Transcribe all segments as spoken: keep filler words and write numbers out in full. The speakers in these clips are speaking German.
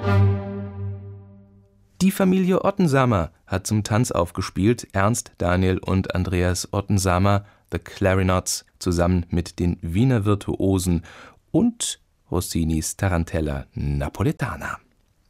Die Familie Ottensamer hat zum Tanz aufgespielt, Ernst, Daniel und Andreas Ottensamer, The Clarinots, zusammen mit den Wiener Virtuosen und Rossinis Tarantella Napoletana.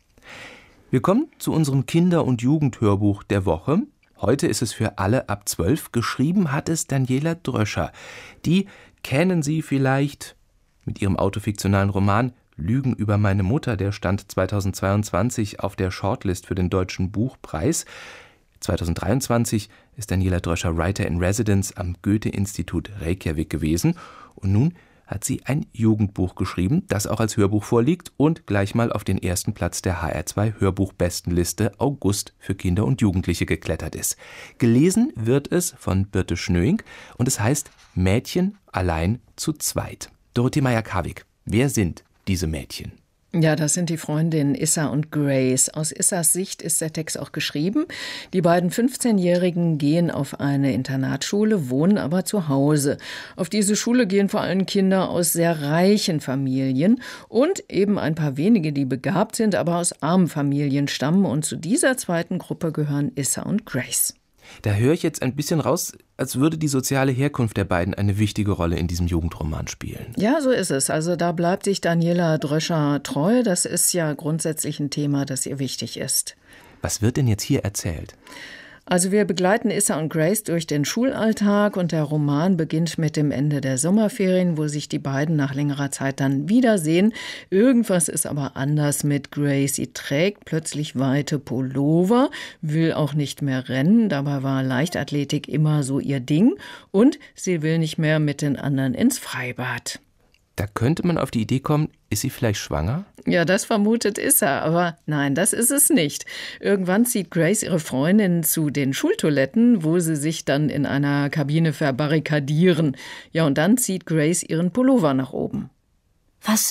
Wir kommen zu unserem Kinder- und Jugendhörbuch der Woche. Heute ist es für alle ab zwölf. Geschrieben hat es Daniela Dröscher. Die kennen Sie vielleicht mit ihrem autofiktionalen Roman Lügen über meine Mutter. Der stand zweitausendzweiundzwanzig auf der Shortlist für den Deutschen Buchpreis. zweitausenddreiundzwanzig ist Daniela Dröscher Writer in Residence am Goethe-Institut Reykjavik gewesen. Und nun hat sie ein Jugendbuch geschrieben, das auch als Hörbuch vorliegt und gleich mal auf den ersten Platz der H R zwei Hörbuchbestenliste August für Kinder und Jugendliche geklettert ist. Gelesen wird es von Birte Schnöing und es heißt Mädchen allein zu zweit. Dorothee Meyer-Karwig, wer sind diese Mädchen? Ja, das sind die Freundinnen Issa und Grace. Aus Issas Sicht ist der Text auch geschrieben. Die beiden fünfzehnjährigen gehen auf eine Internatsschule, wohnen aber zu Hause. Auf diese Schule gehen vor allem Kinder aus sehr reichen Familien und eben ein paar wenige, die begabt sind, aber aus armen Familien stammen. Und zu dieser zweiten Gruppe gehören Issa und Grace. Da höre ich jetzt ein bisschen raus, als würde die soziale Herkunft der beiden eine wichtige Rolle in diesem Jugendroman spielen. Ja, so ist es. Also da bleibt sich Daniela Dröscher treu. Das ist ja grundsätzlich ein Thema, das ihr wichtig ist. Was wird denn jetzt hier erzählt? Also wir begleiten Issa und Grace durch den Schulalltag und der Roman beginnt mit dem Ende der Sommerferien, wo sich die beiden nach längerer Zeit dann wiedersehen. Irgendwas ist aber anders mit Grace. Sie trägt plötzlich weite Pullover, will auch nicht mehr rennen, dabei war Leichtathletik immer so ihr Ding und sie will nicht mehr mit den anderen ins Freibad. Da könnte man auf die Idee kommen, ist sie vielleicht schwanger? Ja, das vermutet Issa, aber nein, das ist es nicht. Irgendwann zieht Grace ihre Freundin zu den Schultoiletten, wo sie sich dann in einer Kabine verbarrikadieren. Ja, und dann zieht Grace ihren Pullover nach oben. Was?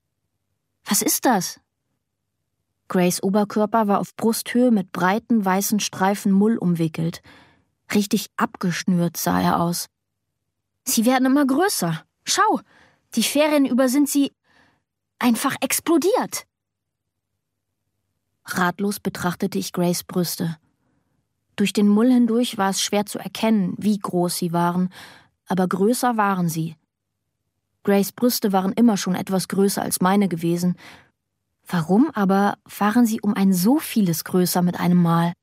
Was ist das? Grace' Oberkörper war auf Brusthöhe mit breiten, weißen Streifen Mull umwickelt. Richtig abgeschnürt sah er aus. Sie werden immer größer. Schau! Die Ferien über sind sie einfach explodiert. Ratlos betrachtete ich Grace' Brüste. Durch den Mull hindurch war es schwer zu erkennen, wie groß sie waren, aber größer waren sie. Grace' Brüste waren immer schon etwas größer als meine gewesen. Warum aber waren sie um ein so vieles größer mit einem Mal?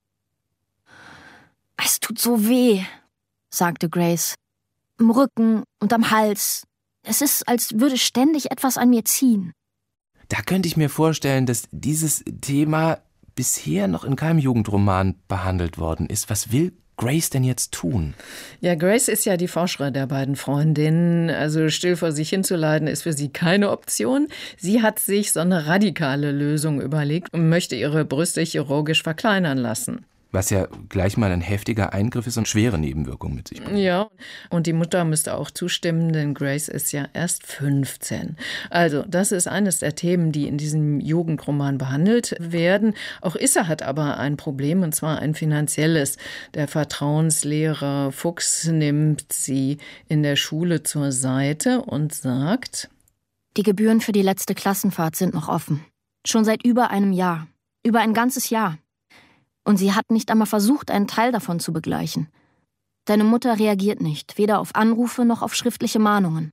»Es tut so weh«, sagte Grace. »Im Rücken und am Hals. Es ist, als würde ständig etwas an mir ziehen.« Da könnte ich mir vorstellen, dass dieses Thema bisher noch in keinem Jugendroman behandelt worden ist. Was will Grace denn jetzt tun? Ja, Grace ist ja die Forscherin der beiden Freundinnen. Also still vor sich hinzuleiden ist für sie keine Option. Sie hat sich so eine radikale Lösung überlegt und möchte ihre Brüste chirurgisch verkleinern lassen. Was ja gleich mal ein heftiger Eingriff ist und schwere Nebenwirkungen mit sich bringt. Ja, und die Mutter müsste auch zustimmen, denn Grace ist ja erst fünfzehn. Also, das ist eines der Themen, die in diesem Jugendroman behandelt werden. Auch Issa hat aber ein Problem, und zwar ein finanzielles. Der Vertrauenslehrer Fuchs nimmt sie in der Schule zur Seite und sagt: Die Gebühren für die letzte Klassenfahrt sind noch offen. Schon seit über einem Jahr. Über ein ganzes Jahr. Und sie hat nicht einmal versucht, einen Teil davon zu begleichen. Deine Mutter reagiert nicht, weder auf Anrufe noch auf schriftliche Mahnungen.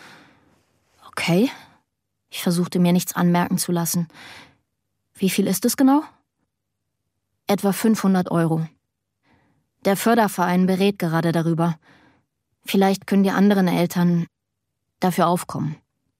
Okay, ich versuchte mir nichts anmerken zu lassen. Wie viel ist es genau? Etwa fünfhundert Euro. Der Förderverein berät gerade darüber. Vielleicht können die anderen Eltern dafür aufkommen.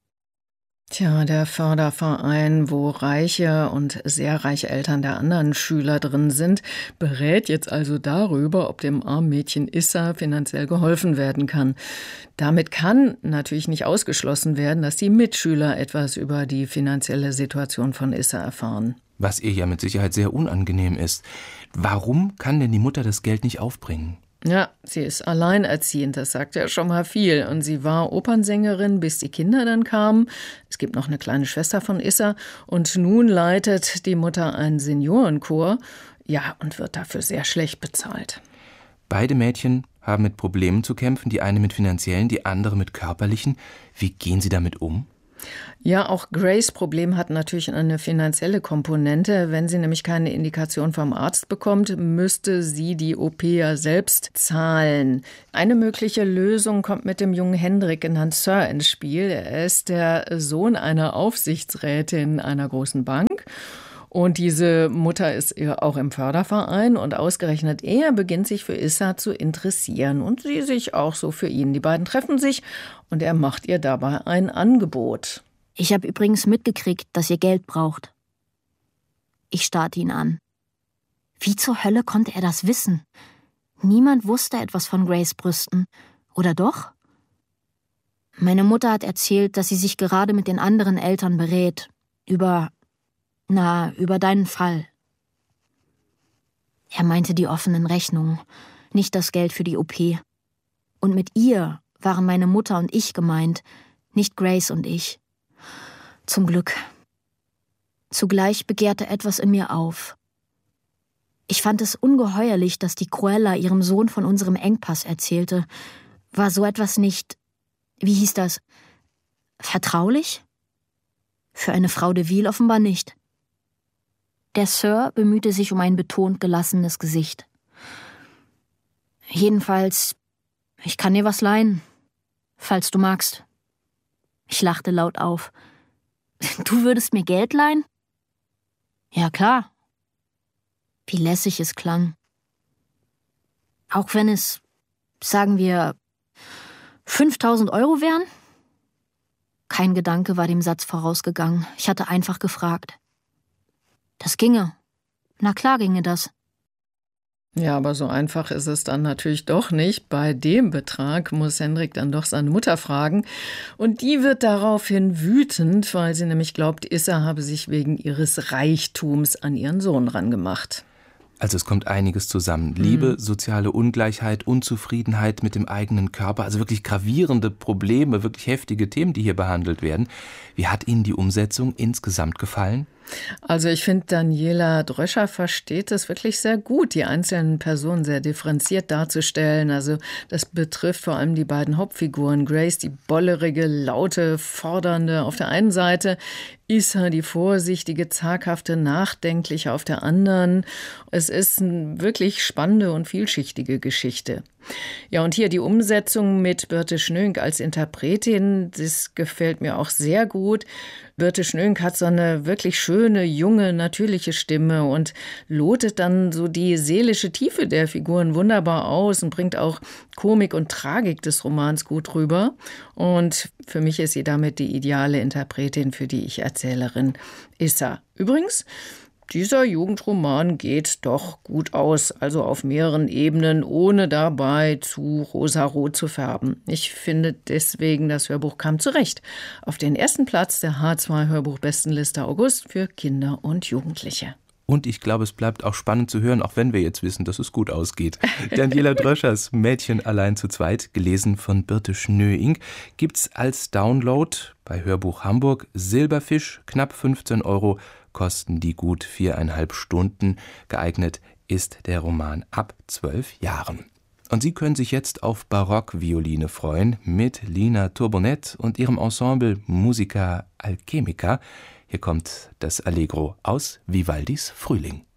Tja, der Förderverein, wo reiche und sehr reiche Eltern der anderen Schüler drin sind, berät jetzt also darüber, ob dem armen Mädchen Issa finanziell geholfen werden kann. Damit kann natürlich nicht ausgeschlossen werden, dass die Mitschüler etwas über die finanzielle Situation von Issa erfahren. Was ihr ja mit Sicherheit sehr unangenehm ist. Warum kann denn die Mutter das Geld nicht aufbringen? Ja, sie ist alleinerziehend, das sagt ja schon mal viel. Und sie war Opernsängerin, bis die Kinder dann kamen. Es gibt noch eine kleine Schwester von Issa. Und nun leitet die Mutter einen Seniorenchor. Ja, und wird dafür sehr schlecht bezahlt. Beide Mädchen haben mit Problemen zu kämpfen, die eine mit finanziellen, die andere mit körperlichen. Wie gehen sie damit um? Ja, auch Grace' Problem hat natürlich eine finanzielle Komponente. Wenn sie nämlich keine Indikation vom Arzt bekommt, müsste sie die O P ja selbst zahlen. Eine mögliche Lösung kommt mit dem jungen Hendrik, genannt Sir, ins Spiel. Er ist der Sohn einer Aufsichtsrätin einer großen Bank. Und diese Mutter ist auch im Förderverein und ausgerechnet er beginnt sich für Issa zu interessieren und sie sich auch so für ihn. Die beiden treffen sich und er macht ihr dabei ein Angebot. Ich habe übrigens mitgekriegt, dass ihr Geld braucht. Ich starrte ihn an. Wie zur Hölle konnte er das wissen? Niemand wusste etwas von Grace Brüsten. Oder doch? Meine Mutter hat erzählt, dass sie sich gerade mit den anderen Eltern berät. Über, na, über deinen Fall. Er meinte die offenen Rechnungen, nicht das Geld für die O P. Und mit ihr waren meine Mutter und ich gemeint, nicht Grace und ich. Zum Glück. Zugleich begehrte etwas in mir auf. Ich fand es ungeheuerlich, dass die Cruella ihrem Sohn von unserem Engpass erzählte. War so etwas nicht, wie hieß das, vertraulich? Für eine Frau de Ville offenbar nicht. Der Sir bemühte sich um ein betont gelassenes Gesicht. Jedenfalls, ich kann dir was leihen, falls du magst. Ich lachte laut auf. Du würdest mir Geld leihen? Ja, klar. Wie lässig es klang. Auch wenn es, sagen wir, fünftausend Euro wären? Kein Gedanke war dem Satz vorausgegangen. Ich hatte einfach gefragt. Das ginge. Na klar ginge das. Ja, aber so einfach ist es dann natürlich doch nicht. Bei dem Betrag muss Hendrik dann doch seine Mutter fragen. Und die wird daraufhin wütend, weil sie nämlich glaubt, Issa habe sich wegen ihres Reichtums an ihren Sohn rangemacht. Also es kommt einiges zusammen. Liebe, soziale Ungleichheit, Unzufriedenheit mit dem eigenen Körper, also wirklich gravierende Probleme, wirklich heftige Themen, die hier behandelt werden. Wie hat Ihnen die Umsetzung insgesamt gefallen? Also ich finde, Daniela Dröscher versteht es wirklich sehr gut, die einzelnen Personen sehr differenziert darzustellen. Also das betrifft vor allem die beiden Hauptfiguren. Grace, die bollerige, laute, fordernde auf der einen Seite, Issa, die vorsichtige, zaghafte, nachdenkliche auf der anderen. Es ist eine wirklich spannende und vielschichtige Geschichte. Ja, und hier die Umsetzung mit Birte Schnöink als Interpretin, das gefällt mir auch sehr gut. Birte Schnöink hat so eine wirklich schöne, junge, natürliche Stimme und lotet dann so die seelische Tiefe der Figuren wunderbar aus und bringt auch Komik und Tragik des Romans gut rüber. Und für mich ist sie damit die ideale Interpretin für die Ich-Erzählerin Issa. Übrigens, dieser Jugendroman geht doch gut aus, also auf mehreren Ebenen, ohne dabei zu rosarot zu färben. Ich finde deswegen, das Hörbuch kam zurecht auf den ersten Platz der H zwei Hörbuchbestenliste August für Kinder und Jugendliche. Und ich glaube, es bleibt auch spannend zu hören, auch wenn wir jetzt wissen, dass es gut ausgeht. Daniela Dröschers Mädchen allein zu zweit, gelesen von Birte Schnöink, gibt's als Download bei Hörbuch Hamburg. Silberfisch, knapp fünfzehn Euro, kosten die gut viereinhalb Stunden. Geeignet ist der Roman ab zwölf Jahren. Und Sie können sich jetzt auf Barockvioline freuen mit Lina Turbonet und ihrem Ensemble Musica Alchemica. Hier kommt das Allegro aus Vivaldis Frühling.